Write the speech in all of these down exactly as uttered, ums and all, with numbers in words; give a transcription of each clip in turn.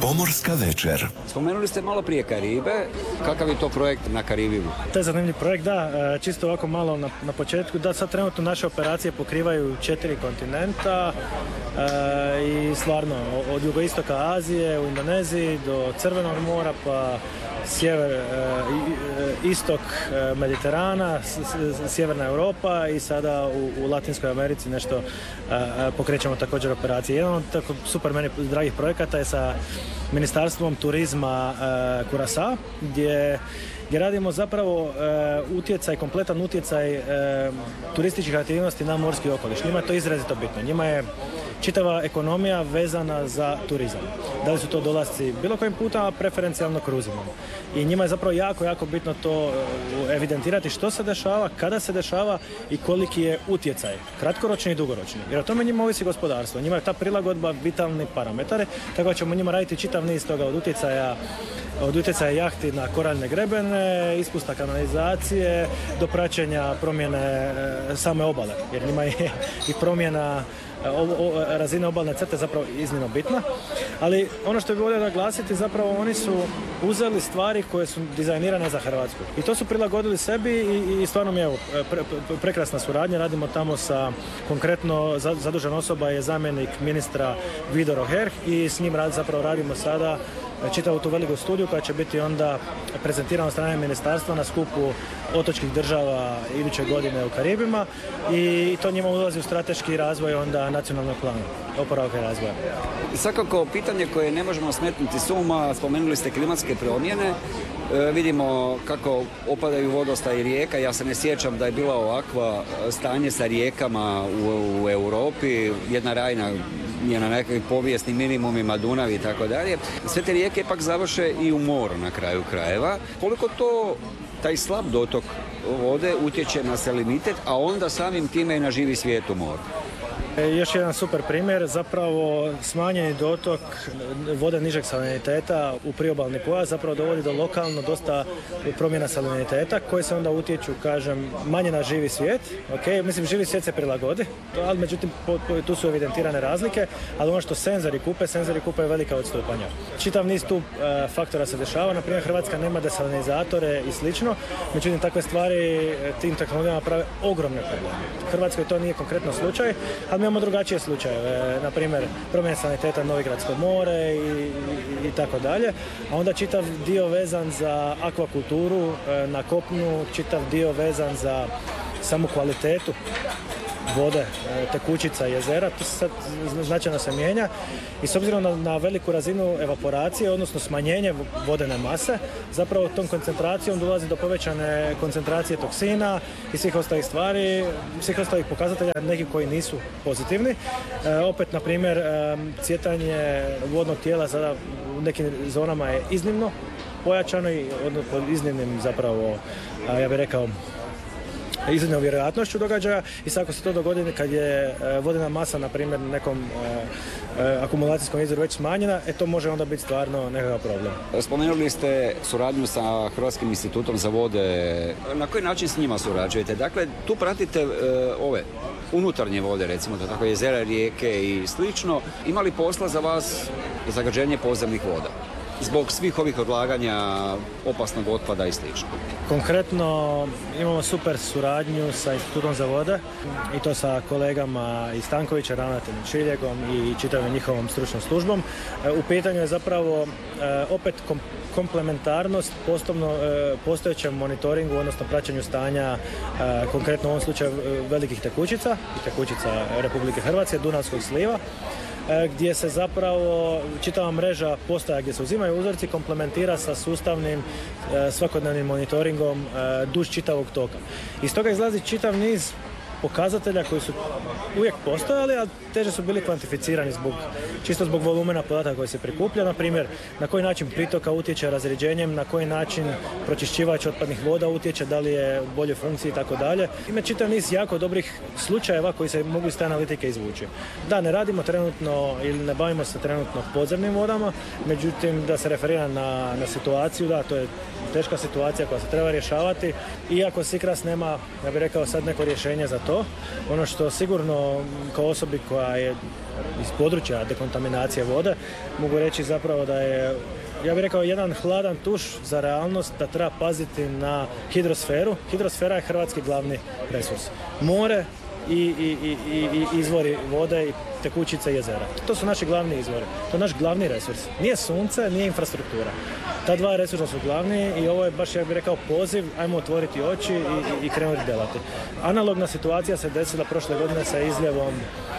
Pomorska večer. Spomenuli ste malo prije Karibe. Kakav je to projekt na Karibima? To je zanimljiv projekt, da. Čisto ovako malo na, na početku. Da, sad trenutno naše operacije pokrivaju četiri kontinenta e, i stvarno od jugoistoka Azije u Indoneziji do Crvenog mora pa sjever, e, istok e, Mediterana, s, s, sjeverna Europa i sada u, u Latinskoj Americi nešto e, pokrećemo također operacije. Jedan od tako super meni dragih projekata je sa Ministarstvom turizma e, Curaçao, gdje, gdje radimo zapravo e, utjecaj, kompletan utjecaj e, turističkih aktivnosti na morski okoliš. Njima je to izrazito bitno. Njima je čitava ekonomija vezana za turizam. Da li su to dolasci bilo kojim puta, a preferencijalno kruzima. I njima je zapravo jako, jako bitno to evidentirati što se dešava, kada se dešava i koliki je utjecaj, kratkoročni i dugoročni. Jer o tome njima ovisi gospodarstvo. Njima je ta prilagodba vitalni parametar, tako da ćemo njima raditi čitav niz toga od utjecaja od utjecaja jahti na koraljne grebene, ispusta kanalizacije, do praćenja promjene e, same obale. Jer njima je i promjena O, o, razine obalne crte zapravo iznimno bitna, ali ono što bih volio naglasiti zapravo oni su uzeli stvari koje su dizajnirane za Hrvatsku i to su prilagodili sebi i, i stvarno mi je evo, pre, pre, prekrasna suradnja. Radimo tamo sa konkretno zadužena osoba je zamjenik ministra Guido Roher i s njim rad, zapravo radimo sada čitavu tu veliku studiju koja će biti onda prezentirana od strane ministarstva na skupu otočkih država iduće godine u Karibima i to njima ulazi u strateški razvoj onda nacionalnog plana oporavka i razvoja. Svakako pitanje koje ne možemo smetnuti s uma, spomenuli ste klimatske promjene. E, vidimo kako opadaju vodostaj rijeka. Ja se ne sjećam da je bila ovakva stanje sa rijekama u, u Europi. Jedna Rajna je na nekakvim povijesnim minimumima, Dunav i tako dalje. Sve te rijeke pak završe i u moru na kraju krajeva. Koliko to taj slab dotok vode utječe na salinitet, a onda samim time i na živi svijet u moru? E, još jedan super primjer, zapravo smanjeni dotok vode nižeg saliniteta u priobalni pojas zapravo dovodi do lokalno dosta promjena saliniteta koji se onda utječu, kažem, manje na živi svijet. Ok, mislim živi svijet se prilagodi, ali međutim po, po, tu su evidentirane razlike, ali ono što senzori kupe, senzori kupe velika odstupanja. Čitav niz tu e, faktora se dešava, na primjer Hrvatska nema desalinizatore i slično, međutim takve stvari tim tehnologijama prave ogromne probleme. Hrvatskoj to nije konkretno slučaj, ali mi imamo drugačije slučajeve, na primjer promjena saniteta Novigradsko more i, i, i tako dalje, a onda čitav dio vezan za akvakulturu na kopnu, čitav dio vezan za samu kvalitetu vode, tekućica, jezera, to se sad značajno se mijenja i s obzirom na, na veliku razinu evaporacije, odnosno smanjenje vodene mase, zapravo tom koncentracijom dolazi do povećane koncentracije toksina i svih ostalih stvari, svih ostalih pokazatelja, neki koji nisu pozitivni. E, opet, na primjer, e, cvjetanje vodnog tijela sada u nekim zonama je iznimno pojačano i pod iznimnim zapravo, a, ja bih rekao, iznimnom vjerojatnošću događaja i sad ako se to dogodi kad je vodena masa na primjer nekom e, e, akumulacijskom izvoru već smanjena, e to može onda biti stvarno nekakav problem. Spomenuli ste suradnju sa Hrvatskim institutom za vode. Na koji način s njima surađujete? Dakle, tu pratite e, ove unutarnje vode, recimo to tako, jezera, rijeke i slično. Ima li posla za vas zagađenje podzemnih voda zbog svih ovih odlaganja opasnog otpada i slično? Konkretno imamo super suradnju sa Institutom za vode i to sa kolegama iz Stankovića, ravnateljem Čiljegom i čitavim njihovom stručnom službom. U pitanju je zapravo opet komplementarnost postovno postojećem monitoringu, odnosno praćenju stanja, konkretno u ovom slučaju velikih tekućica i tekućica Republike Hrvatske, Dunavskog sliva, gdje se zapravo čitava mreža postaja gdje se uzimaju uzorci komplementira sa sustavnim svakodnevnim monitoringom duž čitavog toka. Iz toga izlazi čitav niz pokazatelja koji su uvijek postojali, a teže su bili kvantificirani zbog, čisto zbog volumena podataka koji se prikuplja. Na primjer, na koji način pritoka utječe razređenjem, na koji način pročišćivač otpadnih voda utječe, da li je u boljoj funkciji i tako dalje. Ima čitav niz jako dobrih slučajeva koji se mogu iz te analitike izvući. Da, ne radimo trenutno ili ne bavimo se trenutno podzemnim vodama, međutim da se referira na, na situaciju, da, to je teška situacija koja se treba rješavati. Iako SICRAS nema, ja bih rekao sad neko rješenje za to, to. Ono što sigurno kao osobi koja je iz područja dekontaminacije vode mogu reći zapravo da je, ja bih rekao, jedan hladan tuš za realnost da treba paziti na hidrosferu. Hidrosfera je hrvatski glavni resurs. More i, i, i, i izvori vode i tekućice jezera. To su naši glavni izvori. To je naš glavni resurs. Nije sunce, nije infrastruktura. Ta dva resursa su glavni i ovo je baš, ja bih rekao, poziv, ajmo otvoriti oči i, i, i krenuti delati. Analogna situacija se desila prošle godine sa izljevom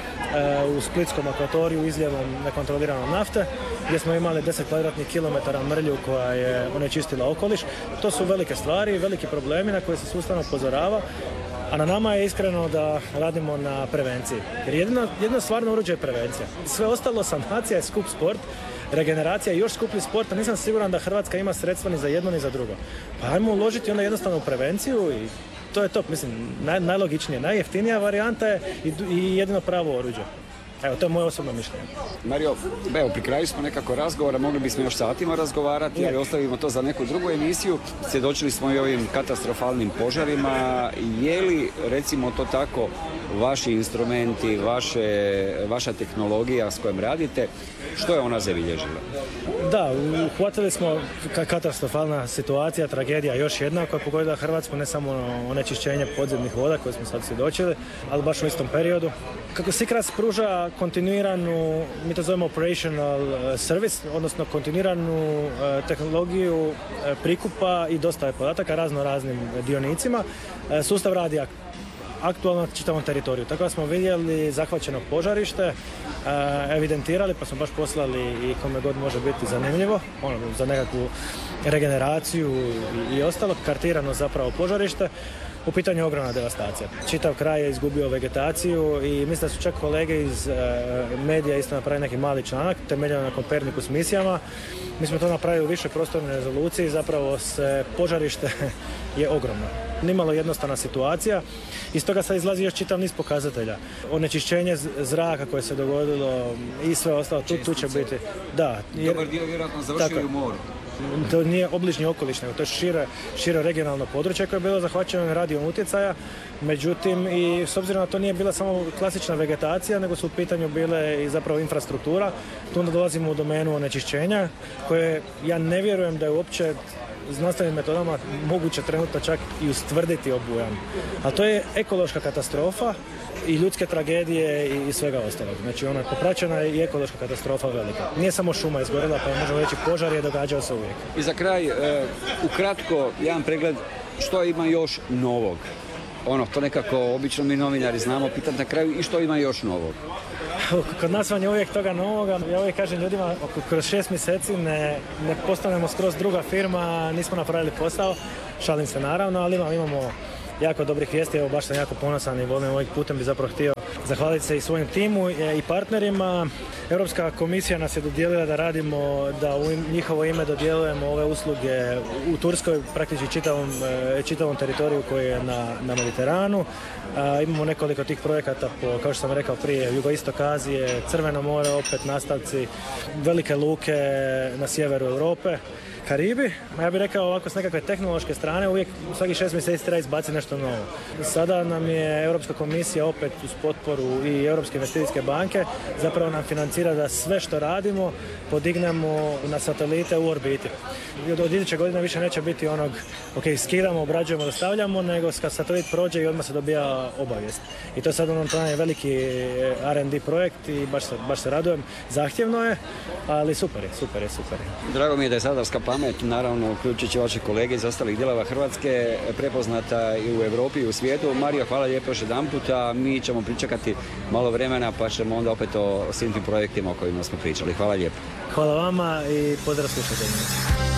u splitskom akvatoriju, izljevom nekontrolirane nafte, gdje smo imali deset kvadratnih kilometara mrlju koja je onečistila okoliš. To su velike stvari, veliki problemi na koje se sustavno upozorava, a na nama je iskreno da radimo na prevenciji. Jer jedino, jedino stvarno oruđe je prevencija. Sve ostalo, sanacija je skup sport, regeneracija je još skuplji sport, a nisam siguran da Hrvatska ima sredstva ni za jedno ni za drugo. Pa ajmo uložiti onda jednostavno u prevenciju i to je to, mislim, naj, najlogičnije. Najjeftinija varijanta je i, i jedino pravo oruđe. Evo, to je moje osobno mišljenje. Mario, evo, pri kraju smo nekako razgovora, mogli bismo još satima razgovarati, ali ostavimo to za neku drugu emisiju. Svjedočili smo i ovim katastrofalnim požarima. Je li, recimo to tako, vaši instrumenti, vaše, vaša tehnologija s kojom radite, što je ona zabilježila? Da, uhvatili smo katastrofalna situacija, tragedija još jedna koja je pogodila Hrvatsku, ne samo onečišćenje podzemnih voda koje smo sad svjedočili, ali baš u istom periodu. Kako SICRAS pruža kontinuiranu, mi to zovemo operational service, odnosno kontinuiranu tehnologiju prikupa i dostave podataka razno raznim dionicima, sustav radi aktualno na čitavom teritoriju. Tako da smo vidjeli zahvaćeno požarište, evidentirali, pa smo baš poslali i kome god može biti zanimljivo, ono, za nekakvu regeneraciju i, i ostalo, kartirano zapravo požarište. U pitanju je ogromna devastacija. Čitav kraj je izgubio vegetaciju i mislim da su čak kolege iz e, medija isto napravili neki mali članak temeljeno na Kopernikus misijama. Mi smo to napravili u više prostornoj rezoluciji, zapravo se požarište je ogromno. Nimalo jednostavna situacija. Iz toga sad izlazi još čitav niz pokazatelja. Onečišćenje zraka koje se dogodilo i sve ostalo, tu, tu će biti. Da, jer, dobar dio vjerojatno završio u moru. To nije obližnji okoliš, nego to je šire, šire regionalno područje koje je bilo zahvaćeno radijom utjecaja. Međutim, i s obzirom na to nije bila samo klasična vegetacija, nego su u pitanju bile i zapravo infrastruktura. Tu onda dolazimo u domenu onečišćenja, koje ja ne vjerujem da je uopće znanstvenim metodama moguće trenutno čak i ustvrditi obujam. A to je ekološka katastrofa i ljudske tragedije i svega ostalog. Znači ona je popraćena i ekološka katastrofa velika. Nije samo šuma izgorila, pa možemo reći požar je događao se uvijek. I za kraj, e, ukratko, jedan pregled što ima još novog. Ono, to nekako obično mi novinari znamo, pitam na kraju i što ima još novog. Kod nas vam je uvijek toga novoga. Ja uvijek kažem ljudima, kroz šest mjeseci ne, ne postanemo skroz druga firma, nismo napravili posao. Šalim se naravno, ali imamo, imamo jako dobrih vijesti. Evo, baš sam jako ponosan i volim ovim putem bi zapravo htio zahvaliti se i svojim timu i partnerima. Europska komisija nas je dodijelila da radimo, da u njihovo ime dodjeljujemo ove usluge u Turskoj, praktički čitavom, čitavom teritoriju koji je na, na Mediteranu. A, imamo nekoliko tih projekata po, kao što sam rekao prije, jugoistok Azije, Crveno more, opet nastavci, velike luke na sjeveru Europe, Karibi. Ja bih rekao ovako s nekakve tehnološke strane, uvijek svaki šest mjeseci treba izbaciti nešto novo. Sada nam je Europska komisija opet uz potporu i Europske investicijske banke zapravo nam financira da sve što radimo podignemo na satelite u orbiti. Od iduće godine više neće biti onog, ok, skidamo, obrađujemo, dostavljamo, nego kad satelit prođe i odmah se dobija obavijest. I to je sad ono je veliki R and D projekt i baš se, baš se radujem. Zahtjevno je, ali super je, super je, super je. Drago mi je da je sadarska pamet, naravno uključujući vaše kolege iz ostalih dijelova Hrvatske, prepoznata i u Europi i u svijetu. Mario, hvala lijepo još jedan puta. Mi ćemo pričekati malo vremena pa ćemo onda opet o svim tim projektima o kojima smo pričali. Hvala lijepo. Hvala vama i pozdrav slušateljima.